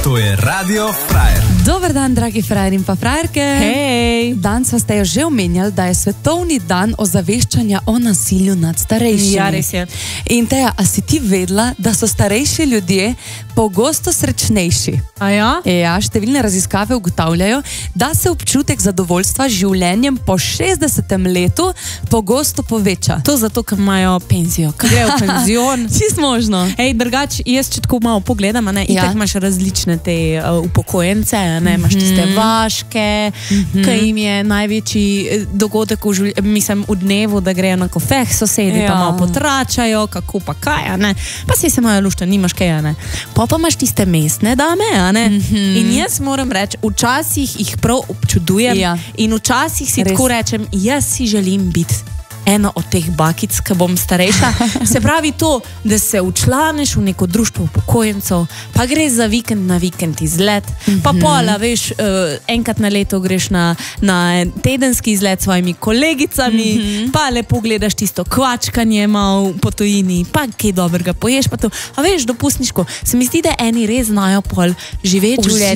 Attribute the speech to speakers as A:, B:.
A: To je Radio Frajer.
B: Dober dan, dragi frajer in pa frajerke.
C: Hej!
B: Danes vas ste jo že omenjali, da je svetovni dan ozaveščanja o nasilju nad starejšimi.
C: Ja, res je.
B: In Teja, a si ti vedela, da so starejši ljudje pogosto srečnejši?
C: A ja?
B: Ja, številne raziskave ugotavljajo, da se občutek zadovoljstva z življenjem po 60. letu pogosto poveča.
C: To zato, ker imajo penzijo, ker grejo v penzion.
B: Čist možno.
C: Ej, drugač, jaz če tako malo pogledam, ne, itak imaš različne te upokojence, ne, imaš tiste vaške, ki jim je največji dogodek v dnevu, da grejo na kofeh sosedi, pa malo potračajo, kako pa kaj, ne. Pa si se imajo lušta, nimaš kaj, ne. Pa imaš tiste mestne dame, ne. In jaz moram reči, včasih jih prav občudujem in včasih si tako rečem, jaz si želim biti eno od teh bakic, ki bom starejša. Se pravi to, da se včlaneš v neko društvo upokojencev, pa greš za vikend na vikend izlet, pa pola, veš, enkrat na leto greš na tedenski izlet s svojimi kolegicami, pa lepo gledaš tisto kvačkanje malo po tujini, pa kaj dobrega poješ, pa to. A veš, dopustniško, se mi zdi, da eni res znajo pol živeti življenje